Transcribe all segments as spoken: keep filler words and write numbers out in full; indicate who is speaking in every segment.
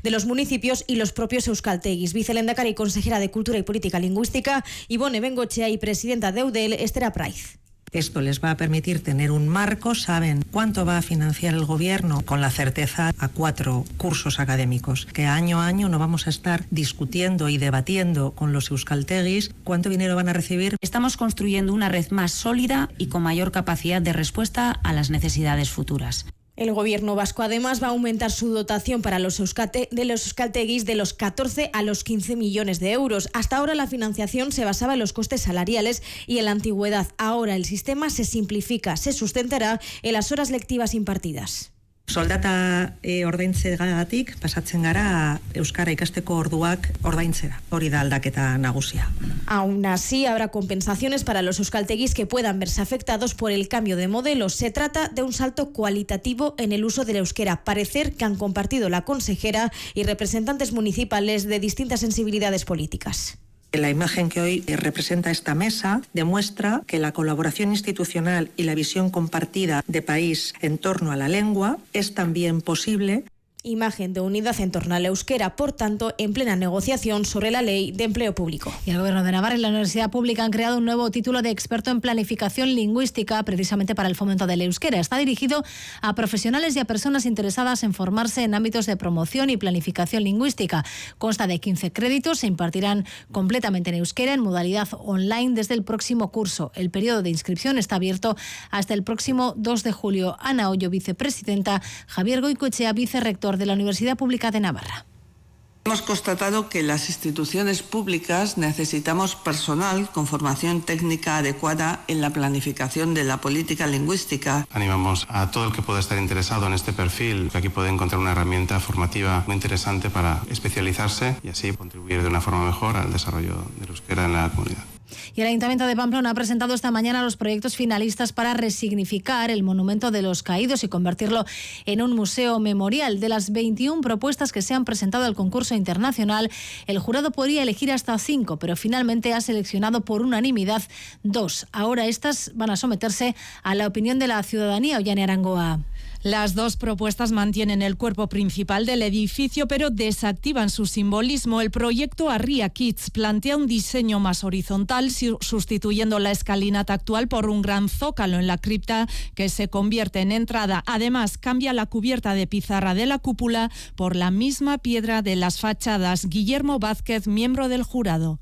Speaker 1: de los municipios y los propios euskaltegis. Vicelehendakari y consejera de Cultura y Política Lingüística, Ibone Bengochea, y presidenta de Eudel, Esther Apraiz.
Speaker 2: Esto les va a permitir tener un marco, saben cuánto va a financiar el gobierno con la certeza a cuatro cursos académicos, que año a año no vamos a estar discutiendo y debatiendo con los euskaltegis cuánto dinero van a recibir.
Speaker 3: Estamos construyendo una red más sólida y con mayor capacidad de respuesta a las necesidades futuras.
Speaker 1: El gobierno vasco además va a aumentar su dotación para los euskate, de los euskaltegis de los catorce a los quince millones de euros. Hasta ahora la financiación se basaba en los costes salariales y en la antigüedad. Ahora el sistema se simplifica, se sustentará en las horas lectivas impartidas.
Speaker 2: Soldata e, ordaintzeagatik pasatzen gara euskara ikasteko orduak ordaintzera. Hori da aldaketa nagusia.
Speaker 1: Aún así, habrá compensaciones para los euskaltegis que puedan verse afectados por el cambio de modelo. Se trata de un salto cualitativo en el uso del euskera, parecer que han compartido la consejera y representantes municipales de distintas sensibilidades políticas.
Speaker 2: La imagen que hoy representa esta mesa demuestra que la colaboración institucional y la visión compartida de país en torno a la lengua es también posible.
Speaker 1: Imagen de unidad en torno al euskera, por tanto, en plena negociación sobre la ley de empleo público.
Speaker 4: Y el Gobierno de Navarra y la Universidad Pública han creado un nuevo título de experto en planificación lingüística, precisamente para el fomento del euskera. Está dirigido a profesionales y a personas interesadas en formarse en ámbitos de promoción y planificación lingüística. Consta de quince créditos, se impartirán completamente en euskera en modalidad online desde el próximo curso. El periodo de inscripción está abierto hasta el próximo dos de julio. Ana Ollo, vicepresidenta; Javier Goicoechea, vicerrector de la Universidad Pública de Navarra.
Speaker 5: Hemos constatado que las instituciones públicas necesitamos personal con formación técnica adecuada en la planificación de la política lingüística.
Speaker 6: Animamos a todo el que pueda estar interesado en este perfil, que aquí puede encontrar una herramienta formativa muy interesante para especializarse y así contribuir de una forma mejor al desarrollo del euskera en la comunidad.
Speaker 4: Y el Ayuntamiento de Pamplona ha presentado esta mañana los proyectos finalistas para resignificar el Monumento de los Caídos y convertirlo en un museo memorial. De las veintiuna propuestas que se han presentado al concurso internacional, el jurado podría elegir hasta cinco, pero finalmente ha seleccionado por unanimidad dos. Ahora estas van a someterse a la opinión de la ciudadanía. Ollane Arangoa.
Speaker 7: Las dos propuestas mantienen el cuerpo principal del edificio, pero desactivan su simbolismo. El proyecto Arria Kids plantea un diseño más horizontal, sustituyendo la escalinata actual por un gran zócalo en la cripta que se convierte en entrada. Además, cambia la cubierta de pizarra de la cúpula por la misma piedra de las fachadas. Guillermo Vázquez, miembro del jurado.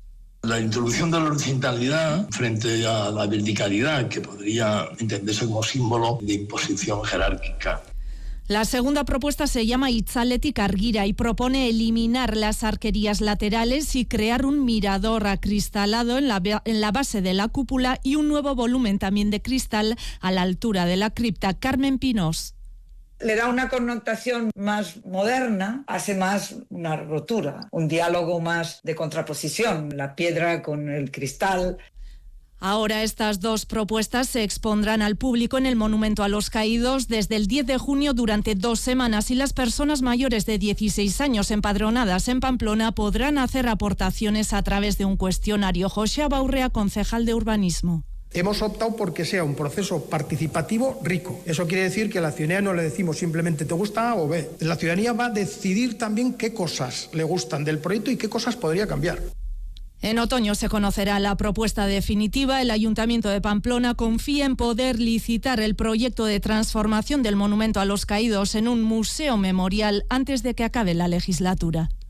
Speaker 8: La introducción de la horizontalidad frente a la verticalidad, que podría entenderse como símbolo de imposición jerárquica.
Speaker 7: La segunda propuesta se llama Itzaletik Argira y propone eliminar las arquerías laterales y crear un mirador acristalado en la, en la base de la cúpula y un nuevo volumen también de cristal a la altura de la cripta. Carmen Pinós.
Speaker 9: Le da una connotación más moderna, hace más una rotura, un diálogo más de contraposición, la piedra con el cristal.
Speaker 7: Ahora estas dos propuestas se expondrán al público en el Monumento a los Caídos desde el diez de junio durante dos semanas y las personas mayores de dieciséis años empadronadas en Pamplona podrán hacer aportaciones a través de un cuestionario. José Abaurrea, concejal de Urbanismo.
Speaker 10: Hemos optado por que sea un proceso participativo rico. Eso quiere decir que a la ciudadanía no le decimos simplemente te gusta A o B. La ciudadanía va a decidir también qué cosas le gustan del proyecto y qué cosas podría cambiar.
Speaker 7: En otoño se conocerá la propuesta definitiva. El Ayuntamiento de Pamplona confía en poder licitar el proyecto de transformación del Monumento a los Caídos en un museo memorial antes de que acabe la legislatura.